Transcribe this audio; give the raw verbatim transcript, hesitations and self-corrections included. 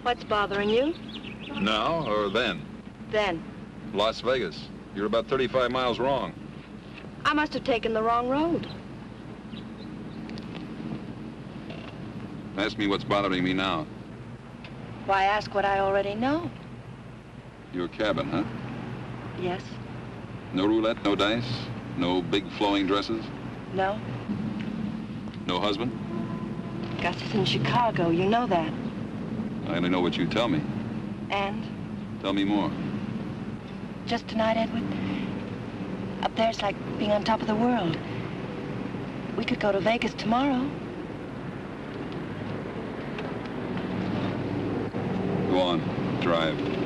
What's bothering you? Now or then? Then. Las Vegas. You're about thirty-five miles wrong. I must have taken the wrong road. Ask me what's bothering me now. Why ask what I already know? Your cabin, huh? Yes. No roulette, no dice? No big flowing dresses? No. No husband? Gus is in Chicago, you know that. I only know what you tell me. And? Tell me more. Just tonight, Edward, up there it's like being on top of the world. We could go to Vegas tomorrow. Go on, drive.